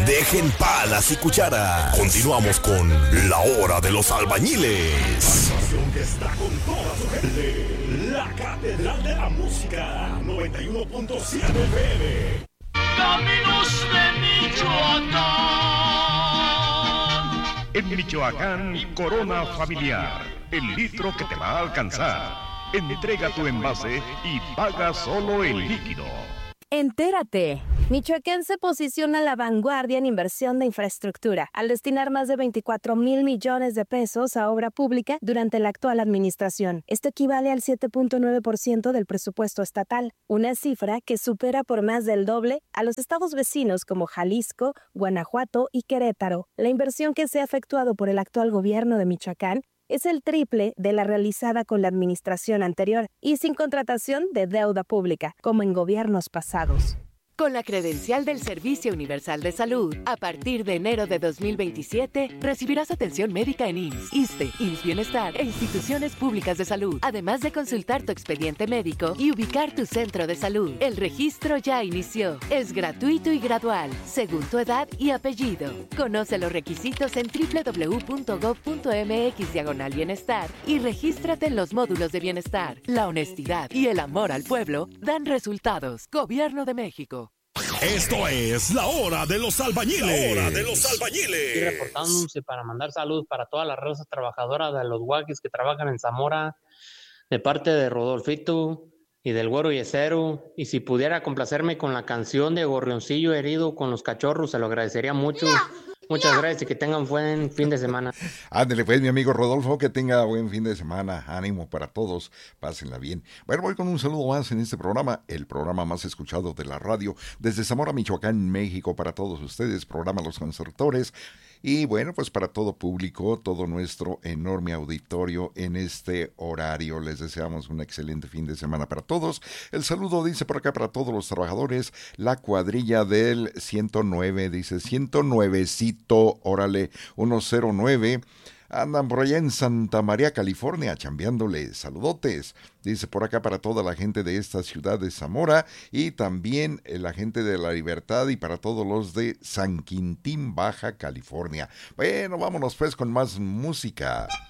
Dejen palas y cuchara. Continuamos con La Hora de los Albañiles. Estación que está con toda su gente. La Catedral de la Música. 91.7 FM. Caminos de Michoacán. En Michoacán, Corona Familiar. El litro que te va a alcanzar. Entrega tu envase y paga solo el líquido. Entérate. Michoacán se posiciona a la vanguardia en inversión de infraestructura, al destinar más de 24,000 millones de pesos a obra pública durante la actual administración. Esto equivale al 7.9% del presupuesto estatal, una cifra que supera por más del doble a los estados vecinos como Jalisco, Guanajuato y Querétaro. La inversión que se ha efectuado por el actual gobierno de Michoacán es el triple de la realizada con la administración anterior y sin contratación de deuda pública, como en gobiernos pasados. Con la credencial del Servicio Universal de Salud, a partir de enero de 2027, recibirás atención médica en IMSS, ISSSTE, IMSS Bienestar e instituciones públicas de salud, además de consultar tu expediente médico y ubicar tu centro de salud. El registro ya inició. Es gratuito y gradual, según tu edad y apellido. Conoce los requisitos en www.gov.mx/bienestar y regístrate en los módulos de bienestar. La honestidad y el amor al pueblo dan resultados. Gobierno de México. Esto es La Hora de los Albañiles. La Hora de los Albañiles. Estoy reportándose para mandar saludos para todas las razas trabajadoras de los guaquis que trabajan en Zamora, de parte de Rodolfito y del Güero Yesero. Y si pudiera complacerme con la canción de Gorrioncillo Herido con los Cachorros, se lo agradecería mucho. Muchas gracias y que tengan buen fin de semana. Ándale pues, mi amigo Rodolfo, que tenga buen fin de semana. Ánimo para todos, pásenla bien. Bueno, voy con un saludo más en este programa, el programa más escuchado de la radio, desde Zamora, Michoacán, México, para todos ustedes, programa Los Constructores. Y bueno, pues para todo público, todo nuestro enorme auditorio en este horario, les deseamos un excelente fin de semana para todos. El saludo dice por acá para todos los trabajadores, la cuadrilla del 109, dice 109cito, órale, 109. Andan por allá en Santa María, California, chambeándole. Saludotes. Dice por acá para toda la gente de esta ciudad de Zamora y también la gente de La Libertad y para todos los de San Quintín, Baja California. Bueno, vámonos pues con más música.